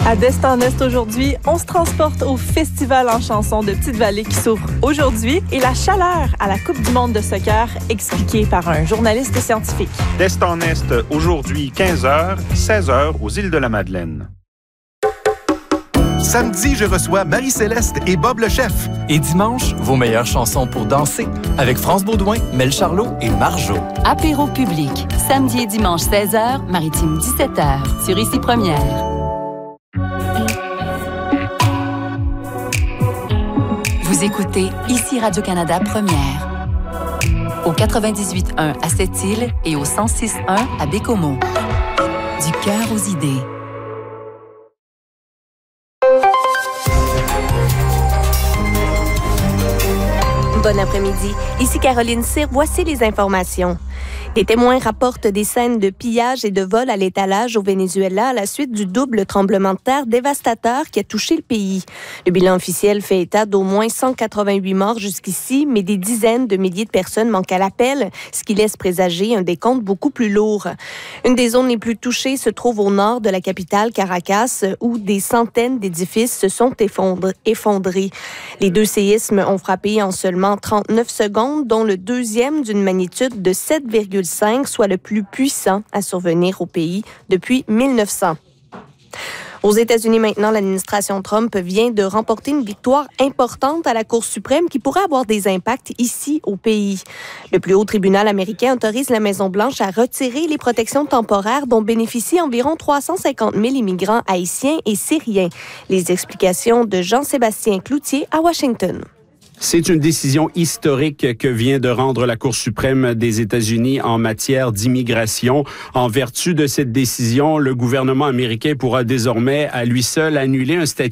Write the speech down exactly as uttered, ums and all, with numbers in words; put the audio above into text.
À Destin Est aujourd'hui, on se transporte au Festival en chansons de Petite-Vallée qui s'ouvre aujourd'hui et la chaleur à la Coupe du monde de soccer expliquée par un journaliste scientifique. Destin Est aujourd'hui quinze heures, seize heures aux îles de la Madeleine. Samedi, je reçois Marie-Céleste et Bob le chef. Et dimanche, vos meilleures chansons pour danser avec France Baudouin, Mel Charlot et Marjo. Apéro public, samedi et dimanche seize heures, Maritime dix-sept heures, sur Ici Première. Vous écoutez Ici Radio-Canada Première. Au quatre-vingt-dix-huit point un à Sept-Îles et au cent six point un à Bécomo. Du cœur aux idées. Bon après-midi. Ici Caroline Cyr. Voici les informations. Les témoins rapportent des scènes de pillage et de vol à l'étalage au Venezuela à la suite du double tremblement de terre dévastateur qui a touché le pays. Le bilan officiel fait état d'au moins cent quatre-vingt-huit morts jusqu'ici, mais des dizaines de milliers de personnes manquent à l'appel, ce qui laisse présager un décompte beaucoup plus lourd. Une des zones les plus touchées se trouve au nord de la capitale, Caracas, où des centaines d'édifices se sont effondrés. Les deux séismes ont frappé en seulement trente-neuf secondes, dont le deuxième d'une magnitude de sept virgule cinq, soit le plus puissant à survenir au pays depuis mille neuf cents. Aux États-Unis maintenant, l'administration Trump vient de remporter une victoire importante à la Cour suprême qui pourrait avoir des impacts ici au pays. Le plus haut tribunal américain autorise la Maison-Blanche à retirer les protections temporaires dont bénéficient environ trois cent cinquante mille immigrants haïtiens et syriens. Les explications de Jean-Sébastien Cloutier à Washington. C'est une décision historique que vient de rendre la Cour suprême des États-Unis en matière d'immigration. En vertu de cette décision, le gouvernement américain pourra désormais à lui seul annuler un statut